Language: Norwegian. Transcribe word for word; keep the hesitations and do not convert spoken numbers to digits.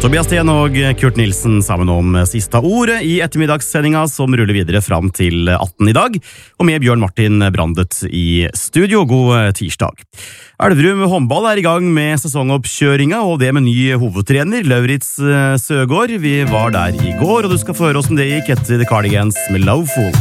Tobias Sten og Kurt Nilsen sammen om sista ordet i ettermiddagssendinga som ruller videre fram til atten i dag, og med Bjørn Martin Brandet i studio. God tirsdag. Elverum håndball er i gang med sesongoppkjøringa, og det med ny hovedtrener, Lauritz Søgaard. Vi var der i går, og du skal få høre oss om det gikk etter The Cardigans med Loveful.